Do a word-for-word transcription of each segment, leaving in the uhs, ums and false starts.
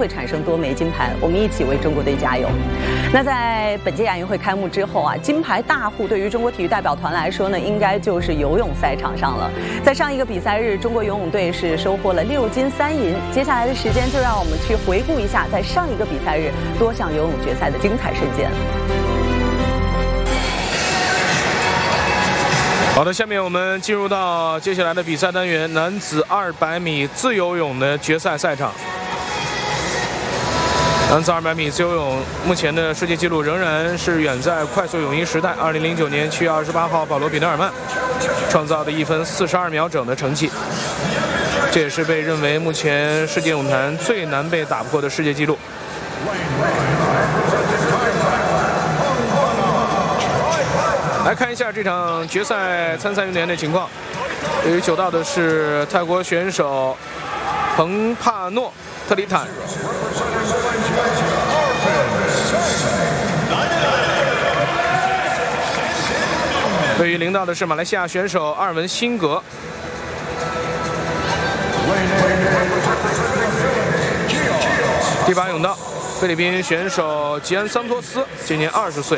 会产生多枚金牌。我们一起为中国队加油。那在本届亚运会开幕之后啊，金牌大户对于中国体育代表团来说呢，应该就是游泳赛场上了。在上一个比赛日，中国游泳队是收获了六金三银。接下来的时间，就让我们去回顾一下在上一个比赛日多项游泳决赛的精彩瞬间。 好的，下面我们进入到接下来的比赛单元——男子二百米自由泳的决赛赛场。男子二百米自由泳目前的世界纪录仍然是远在快速泳衣时代二零零九年七月二十八号保罗·比德尔曼创造的一分四十二秒整的成绩，这也是被认为目前世界泳坛最难被打破的世界纪录。来看一下这场决赛参赛运动员的情况。对于九道的是泰国选手彭帕诺特里坦。对于零道的是马来西亚选手阿尔文辛格。第八泳道，菲律宾选手吉安桑托斯，今年二十岁。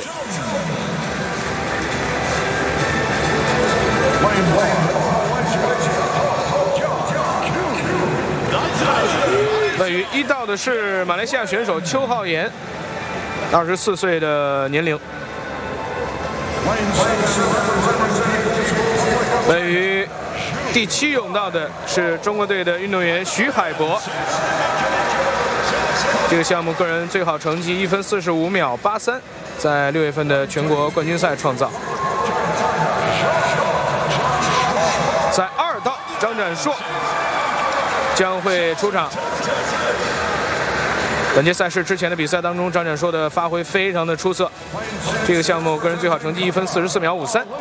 位于一道的是马来西亚选手邱浩岩，二十四岁的年龄。位于第七泳道的是中国队的运动员徐海博，这个项目个人最好成绩一分四十五秒八三，在六月份的全国冠军赛创造。在二道，张展硕将会出场。本届赛事之前的比赛当中，张展硕的发挥非常的出色，这个项目个人最好成绩一分四十四秒五三。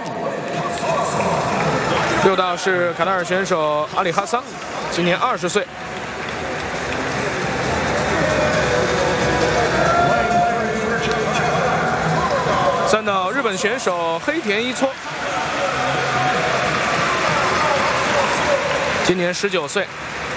六道是卡塔尔选手阿里哈桑，今年二十岁。三道日本选手黑田一撮，今年十九岁。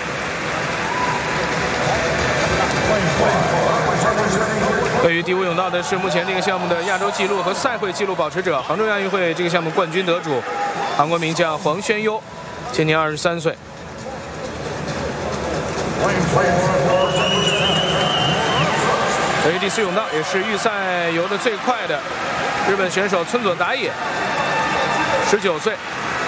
位于第五泳道的是目前这个项目的亚洲纪录和赛会纪录保持者，杭州亚运会这个项目冠军得主，韩国名将黄宣优，今年二十三岁。位于第四泳道，也是预赛游的最快的日本选手村佐达也，十九岁。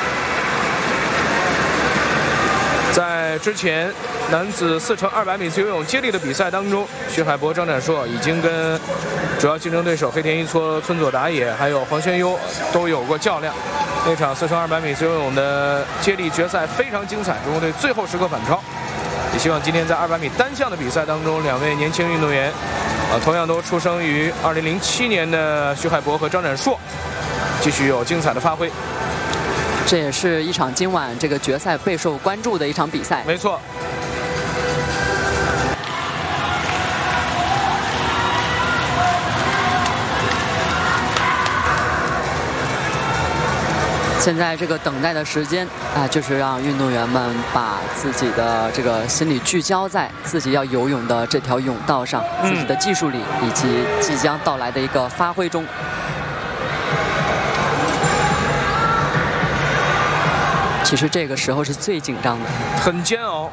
在之前男子四乘二百米自由泳接力的比赛当中，徐海博、张展硕已经跟主要竞争对手黑田一撮、村佐达也还有黄宣优都有过较量。那场四乘二百米自由泳的接力决赛非常精彩，中国队最后时刻反超。也希望今天在二百米单项的比赛当中，两位年轻运动员，啊，同样都出生于二零零七年的徐海博和张展硕，继续有精彩的发挥。 这也是一场今晚这个决赛备受关注的一场比赛。 没错。 现在这个等待的时间啊，就是让运动员们把自己的这个心理聚焦在自己要游泳的这条泳道上，自己的技术里以及即将到来的一个发挥中。其实这个时候是最紧张的， 很煎熬。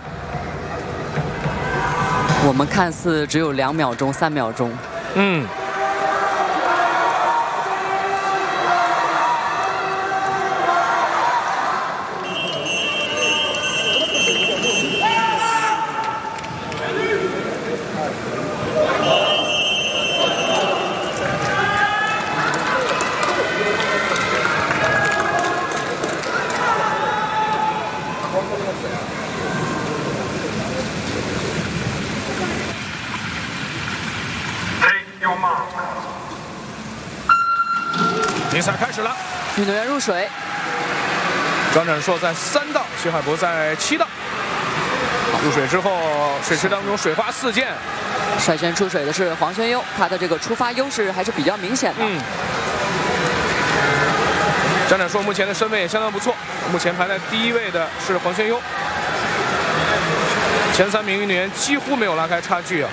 我们看似只有两秒钟、三秒钟， 嗯。比赛开始了， 运动员入水。 张展硕在三道，徐海博在七道。入水之后，水池当中水花四溅。 率先出水的是黄宣优，他的这个出发优势还是比较明显的。 嗯。张展硕目前的身位也相当不错，目前排在第一位的是黄宣优。前三名运动员几乎没有拉开差距啊。